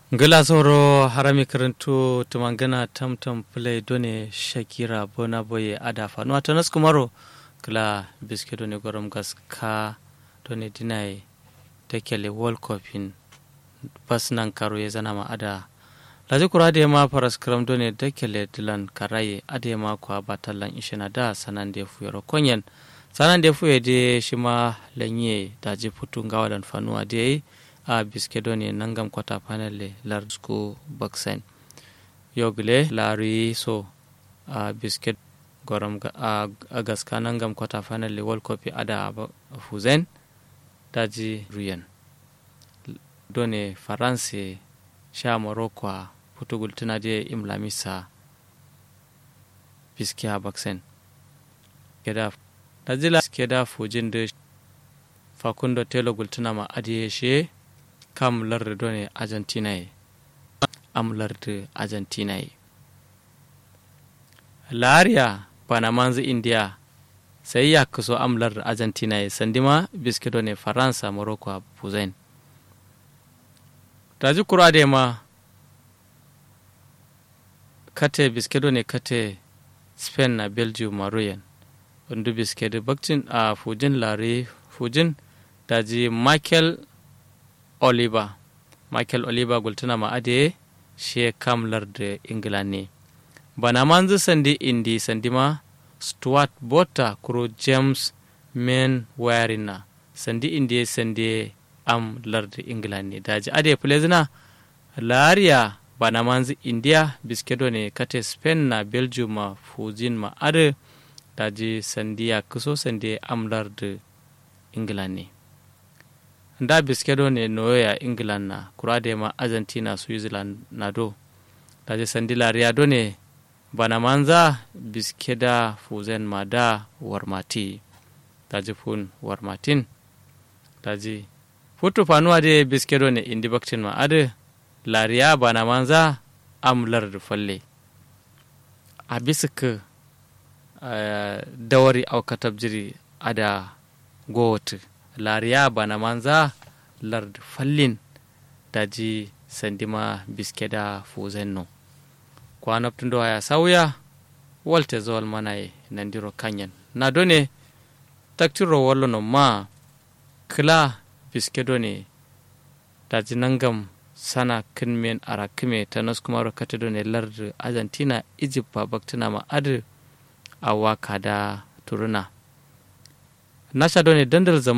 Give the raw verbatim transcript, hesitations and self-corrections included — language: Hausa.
Gila zoro harami karantu tumangana tamtam play done Shakira bona boye ada fanuwa tanas kumaro kila biske done gorom gas ka done dinai tekele World Cup in bas nan karo ya zana ma ada lazi kura da ma faras kram done tekele dilan karaye ade ma kwa batallan ishina da sanan da fuyaro konyen sanan da fuye de shima lenye daji putun gawalan fanuwa de a biskedo ne nangam kwata panel larsko baksen yogle lari so a bisket goram a gaska nangam kwata panel world cup ada fuzen daji ruyen done france sha morocco portugal tana de imlamisa biskia baksen keda daji la keda fujin de fakundo telo gultuna ma adiye she kam larde done argentina ye am larde argentina ye lariya bana manzi india sai ya kuso am larde argentina ye sandima biske done faransa morocco puzain taji kurade ma kate biske done kate spain na belgium maroyen undu biske de bakcin a fujin lari fujin daji michael Oliver Michael Oliver gultuna ma ade she kamlar da England ne bana manzu sandi indi sandi ma Stuart Botta kuro James Men Warina sandi indi sandi am lard England ne daji ade plezina lariya bana manzu India biskedo ne kate Spain na Belgium ma fujin ma ade daji sandi ya kuso sandi am lard England ne nda biskedo ne noya England na kurade ma Argentina Switzerland na do daje sandila riado ne bana manza biskeda fuzen mada warmati daje fun warmatin daje futu fanuwa de biskedo ne indi baktin ma ade lariya bana manza amlar da falle a bisika uh, dawari au katabjiri ada gowotu lariya bana manza lard fallin daji sandima biskeda fuzenno kwana tundo haya sauya walte zol manai nandiro kanyen na done taktiro wallo no ma kla biskedo ne daji nangam sana kinmen arakime tanos kuma rokate done lard argentina egypt pa baktina ma adu awaka da turuna nasha done dandal